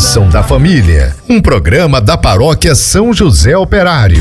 Bênção da Família, um programa da Paróquia São José Operário.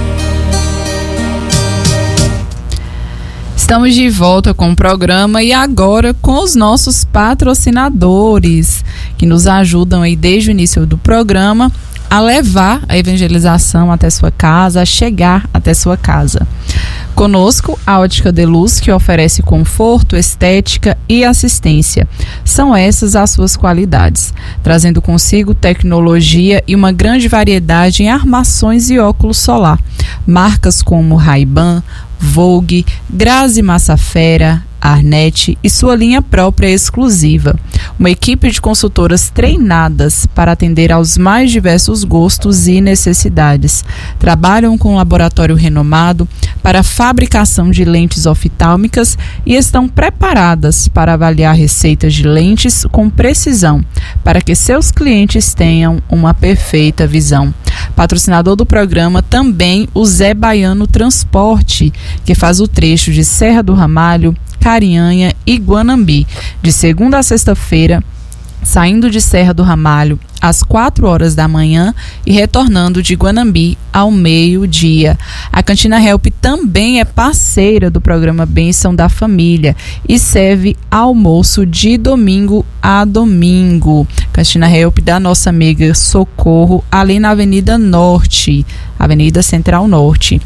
Estamos de volta com o programa e agora com os nossos patrocinadores, que nos ajudam aí desde o início do programa a levar a evangelização até sua casa, a chegar até sua casa. Conosco, a Ótica Deluz, que oferece conforto, estética e assistência. São essas as suas qualidades, trazendo consigo tecnologia e uma grande variedade em armações e óculos solar. Marcas como Ray-Ban, Vogue, Grazi Massafera, Arnett e sua linha própria exclusiva. Uma equipe de consultoras treinadas para atender aos mais diversos gostos e necessidades. Trabalham com um laboratório renomado para a fabricação de lentes oftálmicas e estão preparadas para avaliar receitas de lentes com precisão, para que seus clientes tenham uma perfeita visão. Patrocinador do programa também o Zé Baiano Transporte, que faz o trecho de Serra do Ramalho, Carinhanha e Guanambi, de segunda a sexta-feira, saindo de Serra do Ramalho às 4 horas da manhã e retornando de Guanambi ao meio-dia. A Cantina Help também é parceira do programa Bênção da Família e serve almoço de domingo a domingo. Cantina Help da nossa amiga Socorro, ali na Avenida Norte, Avenida Central Norte.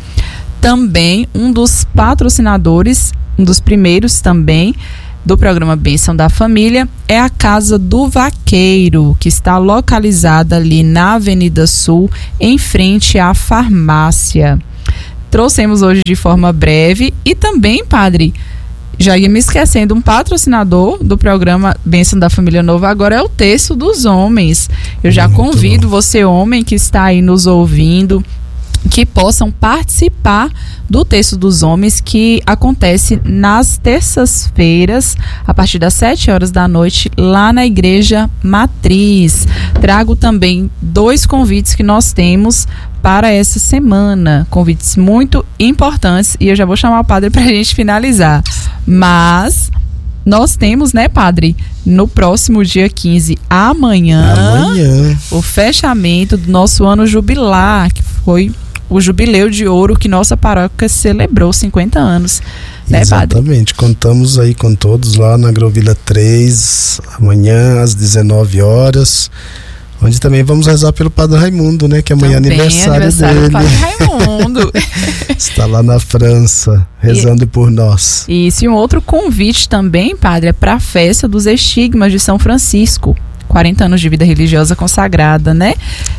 Também um dos patrocinadores, um dos primeiros também do programa Bênção da Família, é a Casa do Vaqueiro, que está localizada ali na Avenida Sul, em frente à farmácia. Trouxemos hoje de forma breve e também, padre, já ia me esquecendo, um patrocinador do programa Bênção da Família Nova agora é o Terço dos Homens. Eu já convido você, homem, que está aí nos ouvindo, que possam participar do Terço dos Homens, que acontece nas terças-feiras, a partir das 7 horas da noite, lá na Igreja Matriz. Trago também 2 convites que nós temos para essa semana, convites muito importantes, e eu já vou chamar o padre para a gente finalizar. Mas nós temos, né, padre, no próximo dia 15, amanhã, o fechamento do nosso ano jubilar, que foi o jubileu de ouro que nossa paróquia celebrou, 50 anos, né, padre? Exatamente, contamos aí com todos lá na Agrovila 3, amanhã às 19 horas, onde também vamos rezar pelo Padre Raimundo, né, que amanhã é aniversário dele. Do Padre Raimundo. Está lá na França, rezando por nós. Isso, e um outro convite também, padre, é para a festa dos estigmas de São Francisco, 40 anos de vida religiosa consagrada, né?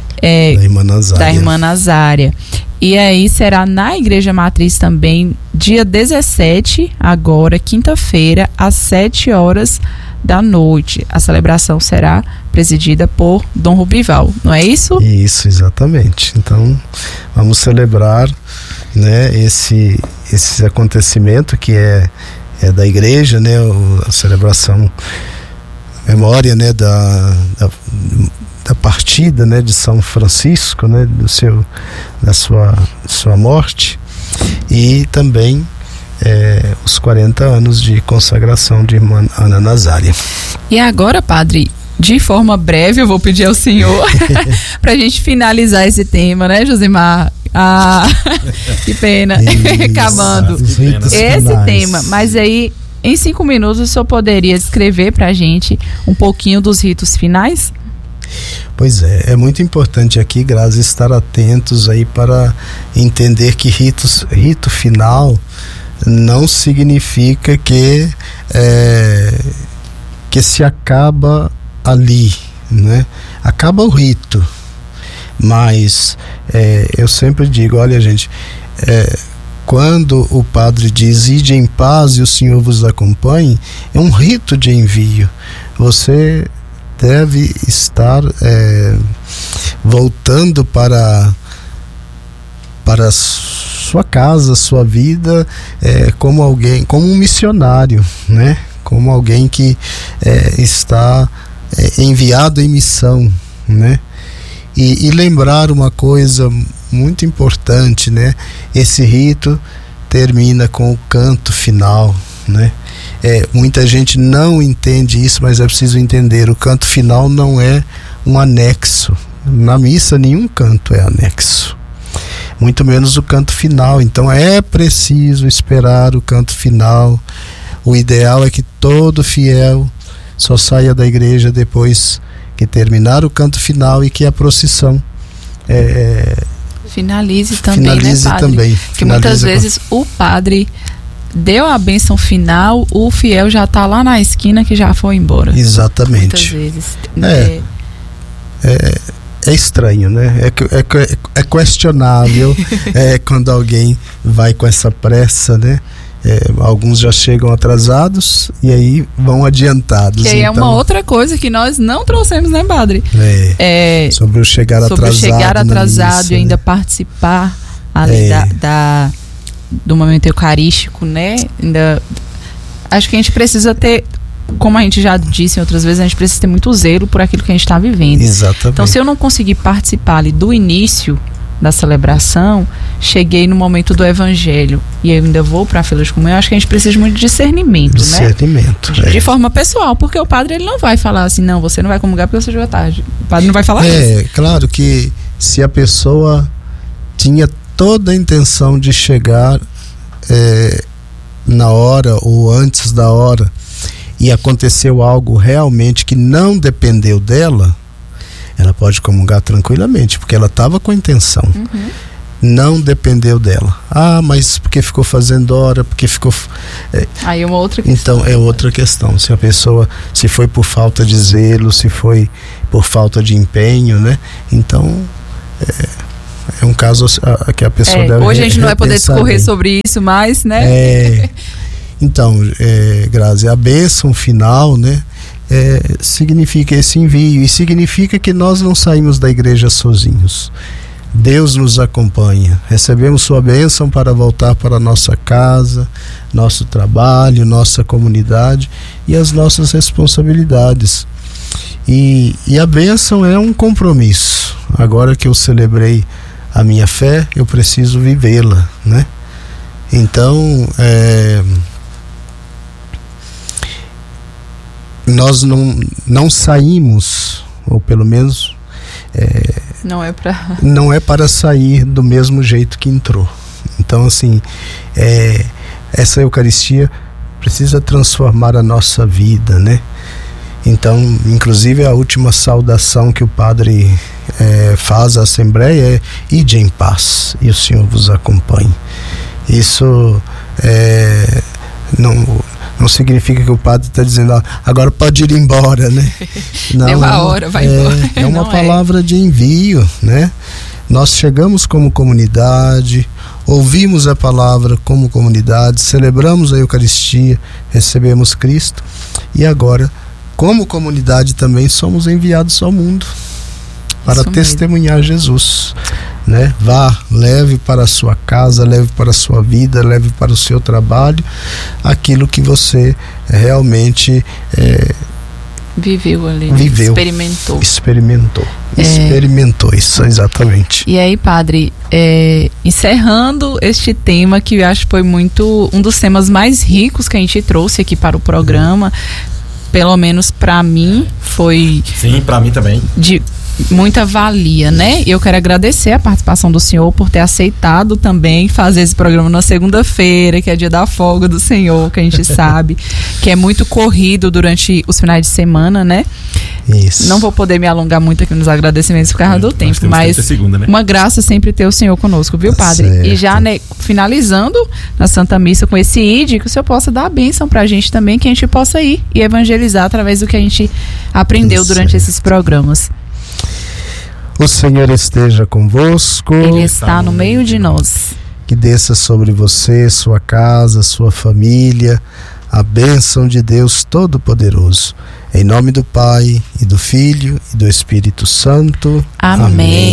Da Irmã Nazária. E aí será na Igreja Matriz também, dia 17, agora, quinta-feira, às 7 horas da noite. A celebração será presidida por Dom Rubival, não é isso? Isso, exatamente. Então, vamos celebrar, né, esse acontecimento que é da igreja, né, a celebração, memória, né, da partida, né, de São Francisco, né, da sua morte, e também os 40 anos de consagração de Irmã Ana Nazária. E agora, padre, de forma breve, eu vou pedir ao senhor para a gente finalizar esse tema, né, Josimar? Que pena, acabando esse tema, mas aí em 5 minutos o senhor poderia descrever para a gente um pouquinho dos ritos finais? Pois é muito importante aqui, Grazi, estar atentos aí para entender que rito final não significa que se acaba ali, né? Acaba o rito, mas eu sempre digo, olha, gente, quando o padre diz ide em paz e o Senhor vos acompanhe, é um rito de envio. Você deve estar voltando para sua casa, sua vida, como um missionário, né? Como alguém que está enviado em missão, né? E lembrar uma coisa muito importante, né? Esse rito termina com o canto final, né? Muita gente não entende isso, mas é preciso entender, o canto final não é um anexo. Na missa nenhum canto é anexo, muito menos o canto final. Então é preciso esperar o canto final. O ideal é que todo fiel só saia da igreja depois que terminar o canto final e que a procissão finalize também, finalize, né, padre? também. Porque muitas vezes o padre deu a bênção final, o fiel já está lá na esquina que já foi embora. Exatamente. Muitas vezes. É estranho, né? É questionável quando alguém vai com essa pressa, né? Alguns já chegam atrasados e aí vão adiantados. Que aí é uma outra coisa que nós não trouxemos, né, padre? Sobre o chegar atrasado e ainda participar ali do momento eucarístico, né? Acho que a gente precisa ter, como a gente já disse em outras vezes, a gente precisa ter muito zelo por aquilo que a gente está vivendo. Exatamente. Então, se eu não conseguir participar ali do início da celebração, cheguei no momento do evangelho e eu ainda vou para a fila de comunhão, eu acho que a gente precisa muito de discernimento, né? De forma pessoal, porque o padre ele não vai falar assim, não, você não vai comungar porque você chegou tarde. O padre não vai falar isso. Claro que se a pessoa tinha toda a intenção de chegar na hora ou antes da hora e aconteceu algo realmente que não dependeu dela, ela pode comungar tranquilamente, porque ela estava com a intenção. Não dependeu dela. Mas porque ficou fazendo hora, porque ficou... Aí é uma outra questão. Então é outra questão. Se a pessoa, se foi por falta de zelo, se foi por falta de empenho, né? Então é um caso que a pessoa deve... Hoje a gente não vai poder discorrer sobre isso mais, né? Então, Grazi, a bênção final, né? Significa esse envio, e significa que nós não saímos da igreja sozinhos. Deus nos acompanha, recebemos sua bênção para voltar para a nossa casa, nosso trabalho, nossa comunidade e as nossas responsabilidades. E a bênção é um compromisso. Agora que eu celebrei a minha fé, eu preciso vivê-la, né? Então, nós não saímos, ou pelo menos não é para sair do mesmo jeito que entrou. Então, assim, essa Eucaristia precisa transformar a nossa vida, né? Então, inclusive a última saudação que o padre faz à Assembleia é: ide em paz e o Senhor vos acompanhe. Isso não significa que o padre está dizendo, agora pode ir embora, né? Não, deu a hora, vai embora. É uma palavra de envio, né? Nós chegamos como comunidade, ouvimos a palavra como comunidade, celebramos a Eucaristia, recebemos Cristo e agora, como comunidade também, somos enviados ao mundo para testemunhar Jesus, né? Vá, leve para a sua casa, leve para a sua vida, leve para o seu trabalho aquilo que você realmente viveu ali, experimentou isso, exatamente. E aí, padre, encerrando este tema, que eu acho que foi um dos temas mais ricos que a gente trouxe aqui para o programa, pelo menos para mim foi... Sim, para mim também. De muita valia, né? Eu quero agradecer a participação do senhor por ter aceitado também fazer esse programa na segunda-feira, que é dia da folga do senhor, que a gente sabe que é muito corrido durante os finais de semana, né? Isso. Não vou poder me alongar muito aqui nos agradecimentos por causa do tempo, mas segunda, né? Uma graça sempre ter o senhor conosco, viu, padre? Certo. E já, né, finalizando na Santa Missa com esse ide, que o senhor possa dar a bênção pra gente também, que a gente possa ir e evangelizar através do que a gente aprendeu durante esses programas. O Senhor esteja convosco. Ele está no meio de nós. Que desça sobre você, sua casa, sua família, a bênção de Deus Todo-Poderoso. Em nome do Pai, e do Filho, e do Espírito Santo. Amém.